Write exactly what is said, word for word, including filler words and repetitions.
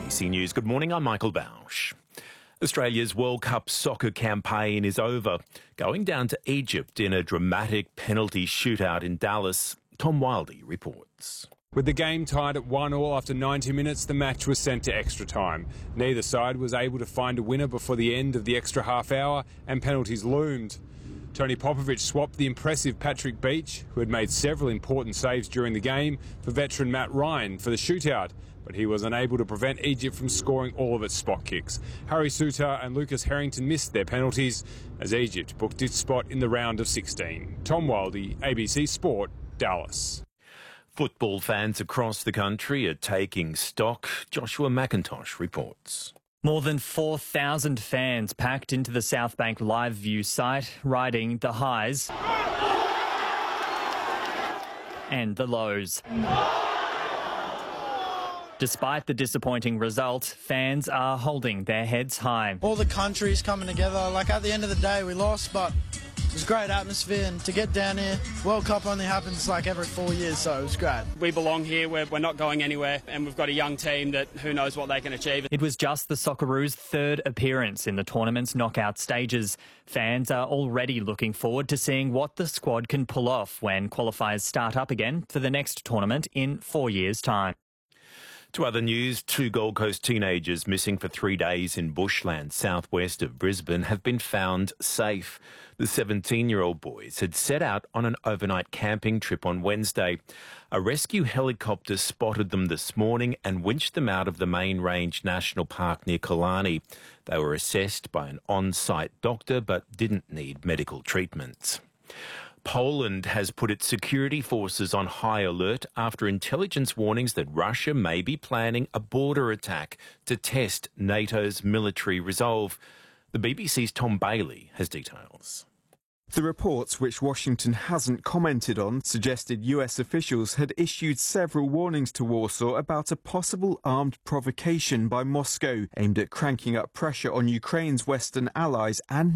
A B C News. Good morning, I'm Michael Bausch. Australia's World Cup soccer campaign is over, going down to Egypt in a dramatic penalty shootout in Dallas. Tom Wildey reports. With the game tied at one all after ninety minutes, the match was sent to extra time. Neither side was able to find a winner before the end of the extra half hour, and penalties loomed. Tony Popovic swapped the impressive Patrick Beach, who had made several important saves during the game, for veteran Matt Ryan for the shootout, but he was unable to prevent Egypt from scoring all of its spot kicks. Harry Souttar and Lucas Harrington missed their penalties as Egypt booked its spot in the round of sixteen. Tom Wildey, A B C Sport, Dallas. Football fans across the country are taking stock. Joshua McIntosh reports. More than four thousand fans packed into the Southbank Live View site, riding the highs and the lows. Despite the disappointing result, fans are holding their heads high. All the countries coming together. Like, at the end of the day, we lost, but it was a great atmosphere, and to get down here, World Cup only happens like every four years, so it was great. We belong here, we're, we're not going anywhere, and we've got a young team that who knows what they can achieve. It was just the Socceroos' third appearance in the tournament's knockout stages. Fans are already looking forward to seeing what the squad can pull off when qualifiers start up again for the next tournament in four years' time. To other news, two Gold Coast teenagers missing for three days in bushland southwest of Brisbane have been found safe. The seventeen-year-old boys had set out on an overnight camping trip on Wednesday. A rescue helicopter spotted them this morning and winched them out of the Main Range National Park near Killarney. They were assessed by an on-site doctor but didn't need medical treatment. Poland has put its security forces on high alert after intelligence warnings that Russia may be planning a border attack to test NATO's military resolve. The B B C's Tom Bailey has details. The reports, which Washington hasn't commented on, suggested U S officials had issued several warnings to Warsaw about a possible armed provocation by Moscow aimed at cranking up pressure on Ukraine's Western allies and